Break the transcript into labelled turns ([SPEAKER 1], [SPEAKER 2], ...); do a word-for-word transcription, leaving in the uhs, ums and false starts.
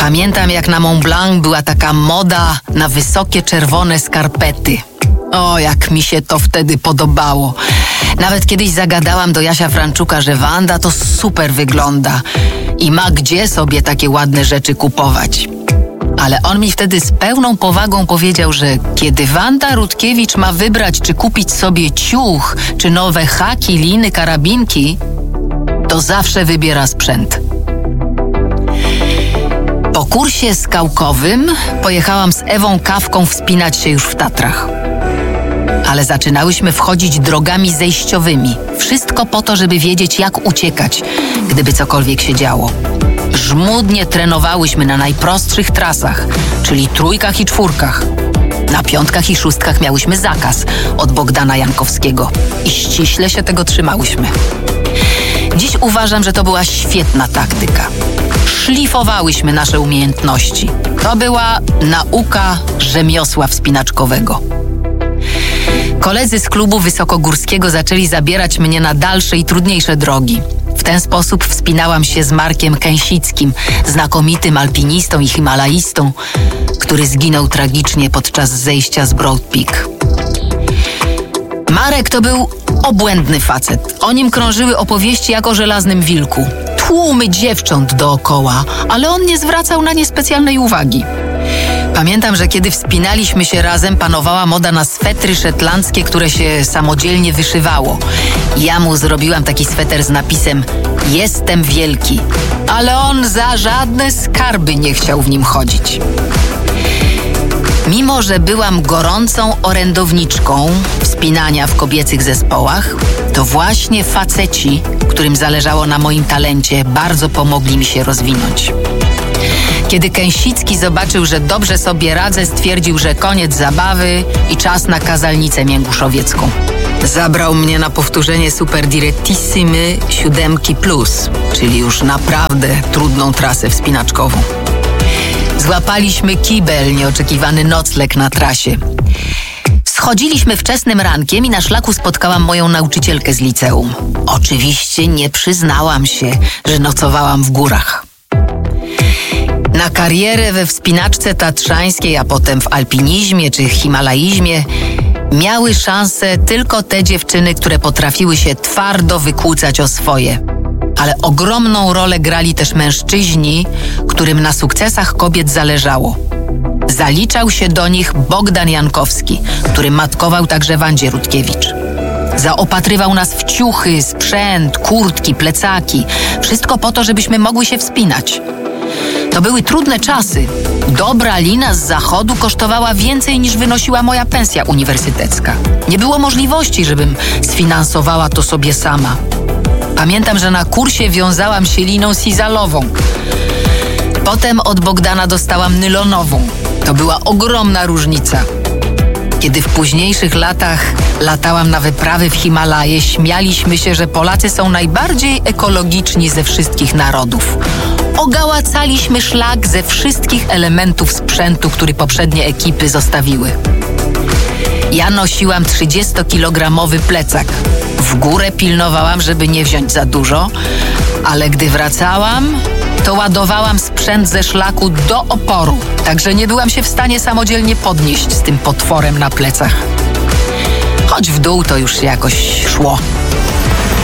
[SPEAKER 1] Pamiętam, jak na Mont Blanc była taka moda na wysokie czerwone skarpety. O, jak mi się to wtedy podobało. Nawet kiedyś zagadałam do Jasia Franczuka, że Wanda to super wygląda i ma gdzie sobie takie ładne rzeczy kupować. Ale on mi wtedy z pełną powagą powiedział, że kiedy Wanda Rutkiewicz ma wybrać, czy kupić sobie ciuch, czy nowe haki, liny, karabinki, to zawsze wybiera sprzęt. Po kursie skałkowym pojechałam z Ewą Kawką wspinać się już w Tatrach. Ale zaczynałyśmy wchodzić drogami zejściowymi. Wszystko po to, żeby wiedzieć, jak uciekać, gdyby cokolwiek się działo. Żmudnie trenowałyśmy na najprostszych trasach, czyli trójkach i czwórkach. Na piątkach i szóstkach miałyśmy zakaz od Bogdana Jankowskiego i ściśle się tego trzymałyśmy. Dziś uważam, że to była świetna taktyka. Szlifowałyśmy nasze umiejętności. To była nauka rzemiosła wspinaczkowego. Koledzy z klubu wysokogórskiego zaczęli zabierać mnie na dalsze i trudniejsze drogi. W ten sposób wspinałam się z Markiem Kęsickim, znakomitym alpinistą i himalaistą, który zginął tragicznie podczas zejścia z Broad Peak. Marek to był obłędny facet. O nim krążyły opowieści jak o żelaznym wilku. Tłumy dziewcząt dookoła, ale on nie zwracał na nie specjalnej uwagi. Pamiętam, że kiedy wspinaliśmy się razem, panowała moda na swetry szetlandzkie, które się samodzielnie wyszywało. Ja mu zrobiłam taki sweter z napisem „Jestem wielki”, ale on za żadne skarby nie chciał w nim chodzić. Mimo że byłam gorącą orędowniczką wspinania w kobiecych zespołach, to właśnie faceci, którym zależało na moim talencie, bardzo pomogli mi się rozwinąć. Kiedy Kęsicki zobaczył, że dobrze sobie radzę, stwierdził, że koniec zabawy i czas na kazalnicę mięguszowiecką. Zabrał mnie na powtórzenie Super Direttissimy siódemki plus, czyli już naprawdę trudną trasę wspinaczkową. Złapaliśmy kibel, nieoczekiwany nocleg na trasie. Schodziliśmy wczesnym rankiem i na szlaku spotkałam moją nauczycielkę z liceum. Oczywiście nie przyznałam się, że nocowałam w górach. Na karierę we wspinaczce tatrzańskiej, a potem w alpinizmie czy himalaizmie miały szansę tylko te dziewczyny, które potrafiły się twardo wykłócać o swoje. Ale ogromną rolę grali też mężczyźni, którym na sukcesach kobiet zależało. Zaliczał się do nich Bogdan Jankowski, który matkował także Wandzie Rutkiewicz. Zaopatrywał nas w ciuchy, sprzęt, kurtki, plecaki. Wszystko po to, żebyśmy mogły się wspinać. To były trudne czasy. Dobra lina z zachodu kosztowała więcej niż wynosiła moja pensja uniwersytecka. Nie było możliwości, żebym sfinansowała to sobie sama. Pamiętam, że na kursie wiązałam się liną sizalową. Potem od Bogdana dostałam nylonową. To była ogromna różnica. Kiedy w późniejszych latach latałam na wyprawy w Himalaje, śmialiśmy się, że Polacy są najbardziej ekologiczni ze wszystkich narodów. Ogałacaliśmy szlak ze wszystkich elementów sprzętu, który poprzednie ekipy zostawiły. Ja nosiłam trzydziestokilogramowy plecak. W górę pilnowałam, żeby nie wziąć za dużo, ale gdy wracałam, to ładowałam sprzęt ze szlaku do oporu, także nie byłam się w stanie samodzielnie podnieść z tym potworem na plecach. Choć w dół to już jakoś szło.